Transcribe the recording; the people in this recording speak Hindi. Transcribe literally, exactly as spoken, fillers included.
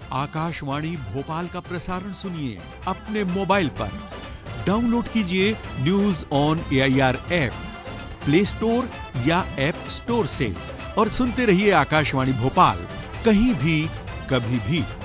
आकाशवाणी भोपाल का प्रसारण सुनिए अपने मोबाइल पर। डाउनलोड कीजिए news on AIR app play store या ऐप स्टोर से और सुनते रहिए आकाशवाणी भोपाल, कहीं भी कभी भी।